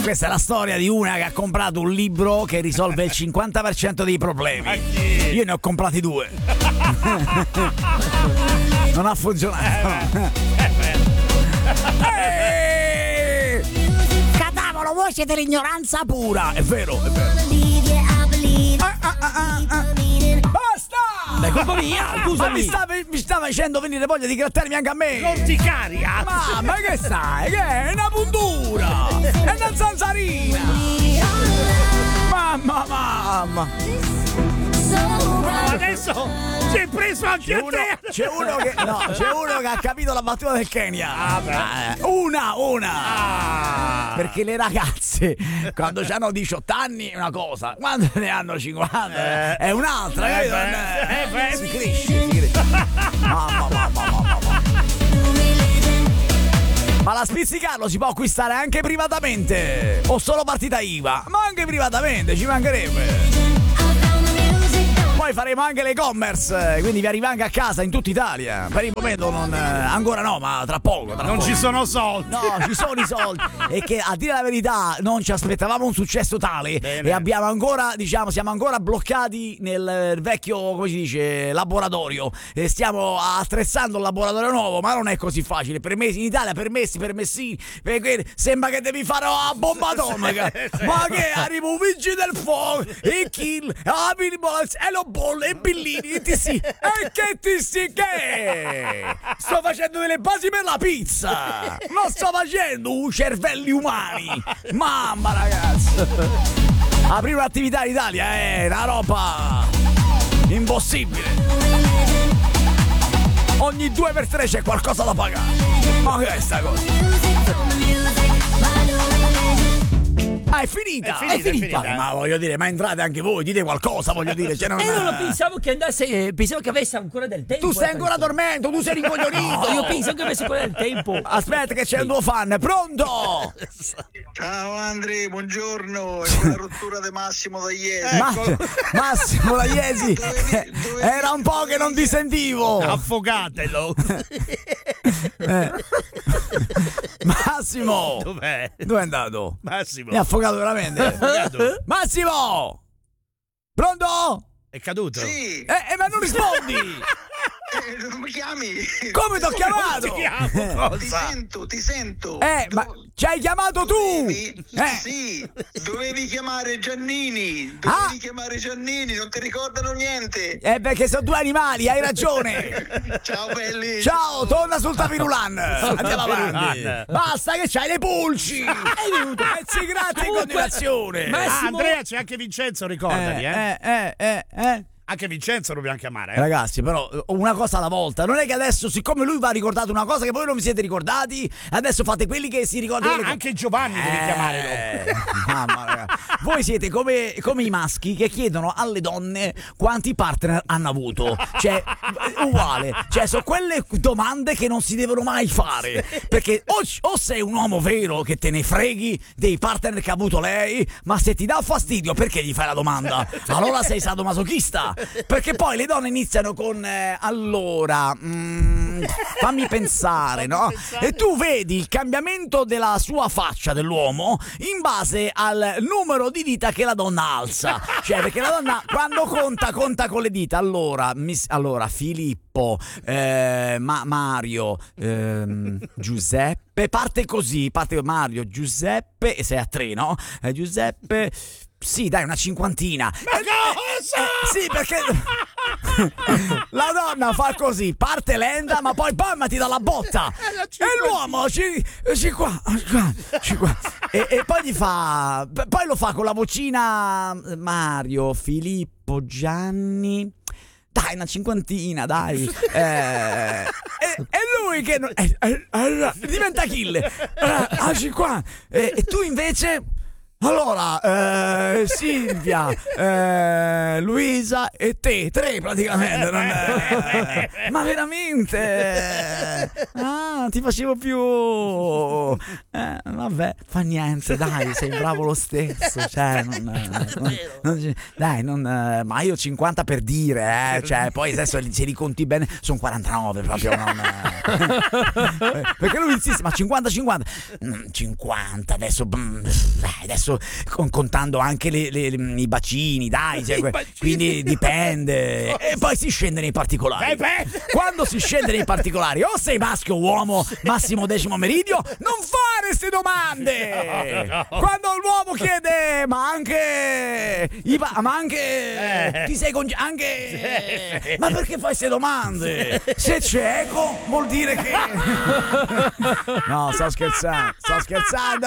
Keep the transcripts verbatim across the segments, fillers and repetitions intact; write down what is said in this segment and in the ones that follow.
Questa è la storia di una che ha comprato un libro che risolve il cinquanta per cento dei problemi. Io ne ho comprati due. Non ha funzionato. Eh, Catavolo, voi siete l'ignoranza pura. È vero, è vero. Ah, ah, ah, ah, ah. Basta! È colpa mia, scusami. Ma mi sta, mi sta facendo venire voglia di grattarmi anche a me. Non ti carica. Ma, ma che sai? Che è una puntura? È una zanzarina. Mamma, mamma. Adesso si è preso anche C'è a uno, te. c'è uno che no, c'è uno che ha capito la battuta del Kenya. Ah, beh. Eh, una, una. Ah. Perché le ragazze quando hanno diciotto anni è una cosa, quando ne hanno cinquanta Eh. è un'altra. Eh, capito? beh. Eh, beh. Si cresce, si cresce. Mamma, mamma, mamma, mamma. Ma la spizzicarlo si può acquistare anche privatamente o solo partita I V A? Ma anche privatamente, ci mancherebbe. Poi faremo anche l'e-commerce, quindi vi arriva anche a casa in tutta Italia. Per il momento non, ancora no, ma tra poco. Tra Non poco. ci sono soldi. No, ci sono i soldi. E che a dire la verità non ci aspettavamo un successo tale. Bene. E abbiamo ancora, diciamo, siamo ancora bloccati nel vecchio, come si dice, laboratorio. E stiamo attrezzando il laboratorio nuovo, ma non è così facile. Permessi in Italia, permessi, permessini. Perché sembra che devi fare una bomba atomica. Ma che arriva un vigile del fuoco, e kill, apri e lo bolle e billini e ti si. E che ti si che? Sto facendo delle basi per la pizza. Non sto facendo cervelli umani. Mamma ragazzi. Aprire un'attività in Italia è una roba impossibile. Ogni due per tre c'è qualcosa da pagare. Ma che è sta cosa? Ah, è finita, È finita, è finita. è finita. Ma voglio dire, ma entrate anche voi, dite qualcosa, voglio dire. Cioè non... E non lo pensavo che andasse, eh, pensavo che avesse ancora del tempo. Tu stai eh, ancora pensavo. dormendo, tu sei rincoglionito. No, io pensavo che avesse ancora del tempo. Aspetta che c'è un tuo fan, pronto? Ciao Andri, buongiorno, è una rottura di Massimo da ieri. Ma- Massimo la Iesi, Dovevi- dovevi- era un po' che non ti sentivo. Affogatelo. Eh. Massimo, Dov'è? dove è andato? Massimo. Mi ha affogato veramente. Affogato. Massimo, pronto? È caduto. Sì, Eh, eh, ma non rispondi. eh, non mi chiami? Come ti ho chiamato? Ti chiamo, Ti cosa? sento, ti sento. Eh, Do- ma ci hai chiamato tu? dovevi- Eh. Sì, dovevi chiamare Giannini. Ah. Dovevi chiamare Giannini, non ti ricordano niente. Eh, perché sono due animali, hai ragione. Ciao belli. Ciao, torna sul tapirulan. Andiamo avanti. Tapirulan. Basta che c'hai le pulci. Hai venuto pezzi gratti in Comunque, continuazione. ma- Ah, Massimo- Andrea, c'è anche Vincenzo, ricordati, eh. eh, eh, eh, eh. Anche Vincenzo dobbiamo chiamare, eh. Ragazzi, però una cosa alla volta. Non è che adesso, siccome lui va ricordato una cosa che voi non vi siete ricordati, adesso fate quelli che si ricordano. Ah, anche Giovanni devi chiamare. Eh, mamma, ragazzi. Voi siete come, come i maschi che chiedono alle donne quanti partner hanno avuto. Cioè, uguale. Cioè, sono quelle domande che non si devono mai fare. Perché o, o sei un uomo vero che te ne freghi dei partner che ha avuto lei, ma se ti dà fastidio, perché gli fai la domanda? Allora sei sadomasochista. Perché poi le donne iniziano con eh, allora mm, fammi pensare, no? E tu vedi il cambiamento della sua faccia dell'uomo in base al numero di dita che la donna alza. Cioè, perché la donna quando conta conta con le dita. Allora, miss, allora Filippo, eh, Ma- Mario, ehm, Giuseppe, parte così, parte Mario, Giuseppe e sei a tre, no? Eh, Giuseppe, sì, dai, una cinquantina. Ma cosa? Eh, sì, perché la donna fa così, parte lenta, ma poi bam ti dà la botta. E l'uomo ci, ci qua, ci qua. E, e poi gli fa, poi lo fa con la vocina Mario, Filippo, Gianni. Dai, una cinquantina, dai. Eh, e, e lui che non, eh, eh, eh, diventa kill. Eh, ah, cinquanta. E, e tu invece Allora, eh, Silvia, eh, Luisa e te, tre praticamente. Non è... Ma veramente? Ah, ti facevo più. Eh, vabbè, fa niente, dai, sei bravo lo stesso. Cioè, non, non, non, dai, non, ma io cinquanta per dire, eh, cioè, poi adesso se li conti bene, sono quarantanove proprio. Non, perché lui insiste, ma cinquanta cinquanta? cinquanta, adesso, adesso. Con, contando anche le, le, le, i bacini, dai, cioè, bacini. Quindi dipende. E poi si scende nei particolari. Quando si scende nei particolari, o sei maschio o uomo, massimo decimo meridio, non fare queste domande. Quando l'uomo chiede, ma anche, i ba- ma anche, ti sei conge- anche, ma perché fai queste domande? Se c'è eco, vuol dire che. No, sto scherzando, sto scherzando.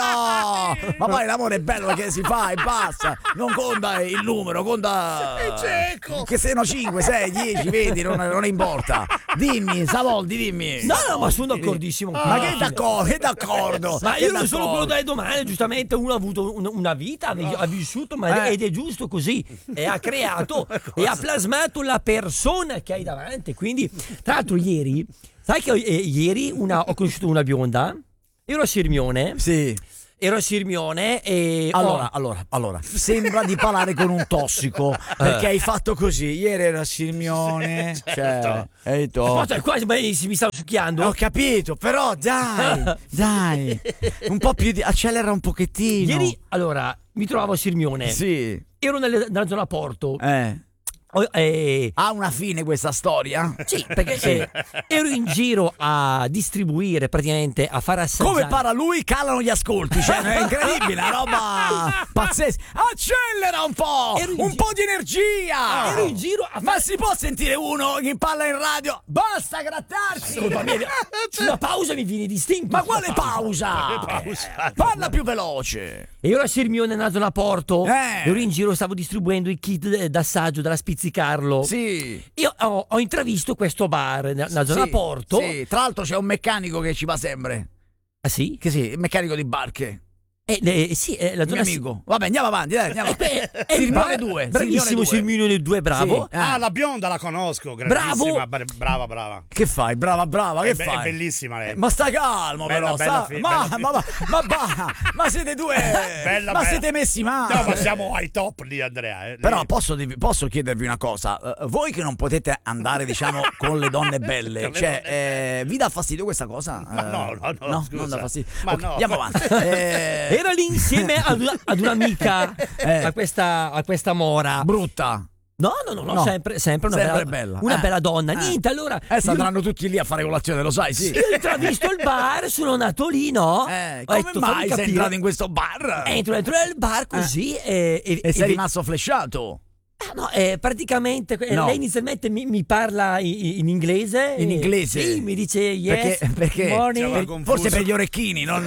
Ma poi l'amore è bello che si fa e basta, non conta il numero, conta che siano cinque, sei, dieci, vedi, non, non importa. Dimmi, Savoldi, dimmi. No, no, ma sono d'accordissimo. Ah, ma che d'accordo, che d'accordo. Ma che io non d'accordo. sono quello delle domande, giustamente uno ha avuto un- una vita, ha ha vissuto, ma Eh. ed è giusto così, e ha creato e ha plasmato la persona che hai davanti. Quindi, tra l'altro, ieri, sai che eh, ieri una, ho conosciuto una bionda, ero a Sirmione. Sì. Ero a Sirmione e Allora, oh, allora, allora, sembra di parlare con un tossico perché hai fatto così. Ieri era a Sirmione, cioè, e tu. Aspetta, qua mi mi stavo succhiando. Ho capito, però dai, dai, un po' più di accelera un pochettino. Ieri, allora, mi trovavo a Sirmione. Sì. Ero nelle- nella zona Porto. Eh. Oh, eh, Ha una fine questa storia? sì, perché eh, ero in giro a distribuire, praticamente a far assaggiare. Come parla lui, calano gli ascolti, cioè è incredibile, una roba pazzesca. Accelera un po', Ero in un gi- po' di energia. Ero in giro a Ma far... si può sentire uno che parla in radio? Basta grattarsi. Colpa mia, una pausa mi viene distinto. Ma quale pausa? pausa? Parla più veloce. Ero a Sirmione nella zona Porto. Eh. Ero in giro, stavo distribuendo i kit d'assaggio della Spizzicarlo. Sì. Io ho, ho intravisto questo bar nella nella zona Sì, Porto. Sì, tra l'altro c'è un meccanico che ci va sempre. Ah sì? Che sì, il meccanico di barche. Eh, le- sì, eh, la Un mio zona amico. Vabbè, andiamo avanti, dai, andiamo avanti. Eh, beh, eh, Sirmione bra- due, Bravissimo Sirmione due, bravo. Sì. Ah, Eh. la bionda la conosco, grandissima, Bravo. bra- brava, brava. Che fai? Brava, brava, che È, be- è fai? bellissima lei. Ma sta calmo, Bella, però. bella sta- fi- ma, bella ma, ma, ma, ma, ma siete due. Bella, ma bella. siete messi male. No, ma siamo ai top lì, Andrea. eh. Però Lì- posso, dirvi- posso chiedervi una cosa? Eh, voi che non potete andare, diciamo, con le donne belle, Con le cioè, donne eh, vi dà fastidio questa cosa? Ma Eh, no, no, no, scusa. non dà fastidio. Ma Ok, no. andiamo avanti. Eh, Era lì insieme ad, una, ad un'amica, Eh. a, questa, a questa mora. brutta. No, no, no, no, No. sempre, sempre una Sempre bella, bella. una Eh. bella donna. Eh. Niente, allora. Adesso andranno tutti lì a fare colazione, lo sai, sì. Io ho intravisto il bar, sono andato lì, no? Eh, Ho come detto, mai fammi sei capire. entrato in questo bar? Entro dentro nel bar così e, e, E sei e- rimasto flashato? Ah, no, eh, praticamente eh, No. lei inizialmente mi, mi parla in, in inglese. In e- inglese? Sì, mi dice yes, Perché? perché? good morning. Siamo Per- confuso. forse per gli orecchini, non.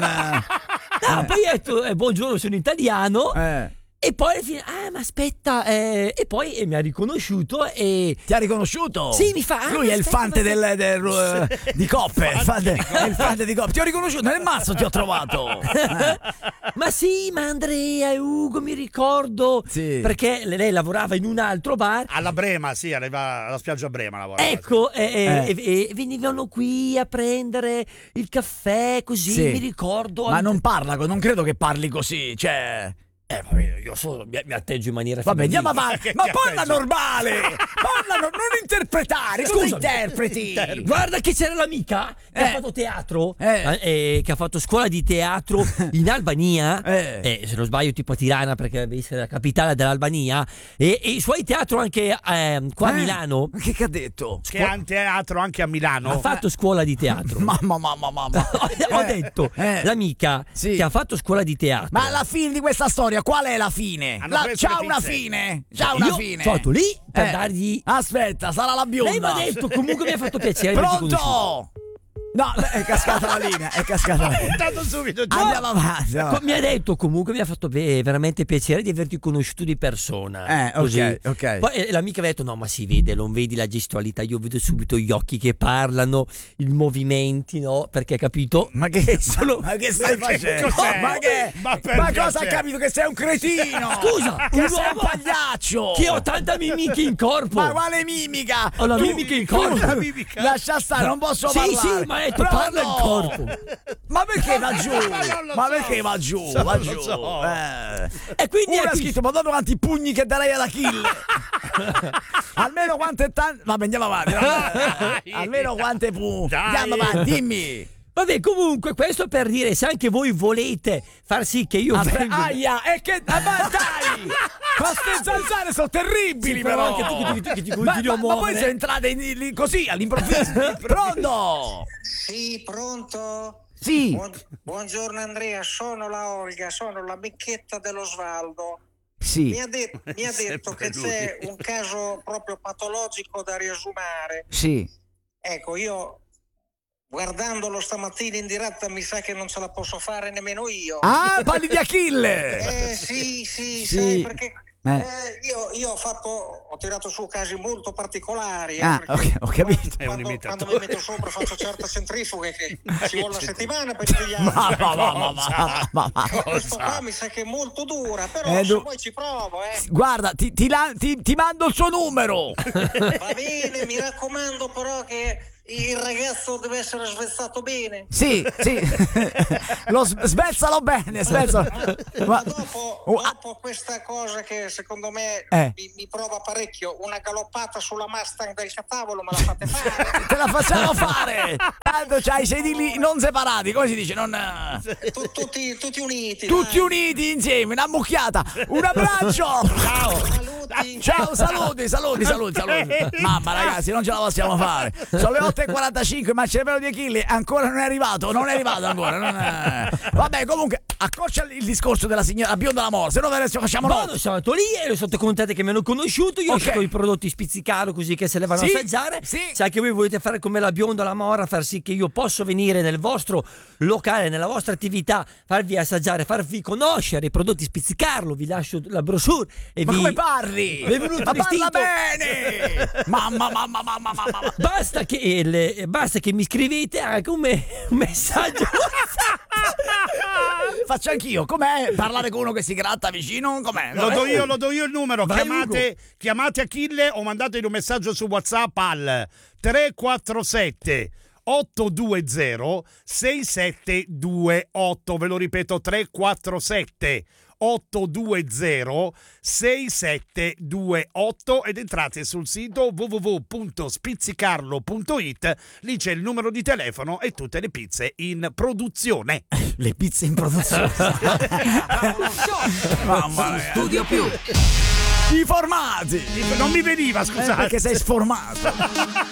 No, poi ho detto eh, buongiorno, sono italiano. Eh. E poi alla fine, ah, ma aspetta, eh, e poi eh, mi ha riconosciuto e. Ti ha riconosciuto? Sì, mi fa, ah, Lui è il aspetta, fante ma- del, del, eh, di coppe. Il fante, è il fante di coppe. Ti ho riconosciuto, nel mazzo ti ho trovato. Ma sì, ma Andrea e Ugo mi ricordo. Sì. Perché lei, lei lavorava in un altro bar. Alla Brema, sì, arriva alla spiaggia Brema lavora. Ecco, e, e- Eh. e- e venivano qui a prendere il caffè, così Sì. mi ricordo. Ma non parla, co- non credo che parli così. Cioè. Eh, vabbè, io solo mi, mi atteggio in maniera Vabbè, femminile. andiamo avanti. Che Ma ti parla atteggi? normale. Parla, no- non interpretare. Cosa Scusami. interpreti? Guarda che c'era l'amica che Eh. ha fatto teatro, Eh. eh, eh, che ha fatto scuola di teatro in Albania, Eh. eh, se non sbaglio tipo a Tirana perché deve essere la capitale dell'Albania, e, e i suoi teatro anche ehm, qua a Eh? Milano. Che che ha detto? Che ha un teatro anche a Milano. Ha fatto scuola di teatro. Mamma, mamma, mamma. Ho Eh, detto eh. l'amica Sì. che ha fatto scuola di teatro. Ma alla fine di questa storia, qual è la fine? Hanno La- preso c'ha le una pizze. fine. C'ha una Io fine. sono stato lì per Eh. dargli. Aspetta, sarà la bionda. Lei mi ha detto comunque mi ha fatto piacere. averti conosciuto. Pronto? No, è cascata la linea, è cascata la linea. Tanto subito già. Andiamo avanti. no. Co- Mi ha detto comunque, mi ha fatto ve- veramente piacere di averti conosciuto di persona. Eh, ok, Così. ok. Poi eh, l'amica mi ha detto: no, ma si vede, non vedi la gestualità, io vedo subito gli occhi che parlano, i movimenti, no? Perché capito? Ma che, Solo- ma che stai Ma che facendo? cos'è? Ma che? Ma Ma, per cosa piacere. hai capito? Che sei un cretino? Scusa, che un sei un uomo pagliaccio. che ho tanta mimica in corpo. Ma quale mimica? Ho la Tu- mimica in tu- corpo. La mimica. Lascia stare, non posso Sì, parlare. sì, ma hai detto, Pronto? parla in corpo. Ma perché va giù? Ma non lo Ma so. perché va giù? Non Va lo giù. so. Eh. E quindi Uno è ha qui- scritto: Madonna quanti pugni che darei ad Achille. Almeno quante tante. Vabbè, andiamo avanti. vabbè. Almeno quante pugni. Dai. Andiamo avanti, dimmi. Vabbè, comunque, questo per dire, se anche voi volete far sì che io Aspetta, venga. aia, e che. Ah, ma dai! Queste zanzare sono terribili, Sì, però però. anche tu che ti- che ti ma, continui a ma- ma poi muovere. sei entrate in- lì così all'improvviso. Pronto? Sì, pronto? Sì. Buon- buongiorno Andrea, sono la Olga, sono l'amichetà dell'Osvaldo. Sì. Mi ha, de- mi ha detto Sempre che lui. c'è un caso proprio patologico da riesumare. Sì. Ecco, io guardandolo stamattina in diretta mi sa che non ce la posso fare nemmeno io. Ah, parli di Achille. Eh sì, sì, Sì. sai, perché Eh. eh, io, io ho fatto, ho tirato su casi molto particolari. eh, Ah, perché ok, ho capito. È un Quando, imitatore. quando mi metto sopra faccio certe centrifughe che ci vuole una settimana per pigliare. Ma, ma, ma, ma, ma, ma, ma. Questo qua mi sa che è molto dura, però Eh, se du- poi ci provo, eh. Guarda, ti, ti la- ti- ti mando il suo numero. Va bene, mi raccomando però che il ragazzo deve essere svezzato bene. Sì, sì. Lo s- svezzalo bene, svezzalo. Ma Ma- dopo, Oh, ah, dopo questa cosa che secondo me Eh. mi, mi prova parecchio, una galoppata sulla Mustang del catavolo me la fate fare? te la facciamo fare. Tanto c'hai i sedili non separati, come si dice? Non, Tu- tutti, tutti uniti. tutti dai. uniti insieme, una mucchiata. Un abbraccio. Saluti. Ciao, saluti, saluti, saluti, saluti. Mamma ragazzi, non ce la possiamo fare. Sono le otto e quarantacinque, ma il cervello di Achille ancora non è arrivato, non è arrivato ancora. Non è... Vabbè, comunque, accorcia il discorso della signora bionda la morte, se no adesso facciamo Ma noi. non sono andato lì e sono contenti che mi hanno conosciuto. Io Ok. ho scelto i prodotti spizzicaro così che se le vanno Sì, a assaggiare. sì. Se anche voi volete fare come la bionda la mora, far sì che io posso venire nel vostro locale, nella vostra attività, farvi assaggiare, farvi conoscere i prodotti spizzicarlo, vi lascio la brochure e Ma vi... come parli? Benvenuto Ma parla vestito. bene! Mamma, mamma, mamma, mamma, mamma. Basta che, le- basta che mi scrivete anche un, me- un messaggio. Faccio anch'io, com'è parlare con uno che si gratta vicino? Com'è? Lo do io, lo do io il numero. Vai, Chiamate, chiamate Achille o mandatemi un messaggio su WhatsApp al tre quattro sette otto due zero sei sette due otto. Ve lo ripeto, tre quattro sette otto due zero sei sette due otto ed entrate sul sito w w w punto spizzicarlo punto it. Lì c'è il numero di telefono e tutte le pizze in produzione. Le pizze in produzione. Mamma mia. Studio più. I formati. Non mi veniva, Eh, scusate. perché sei sformato.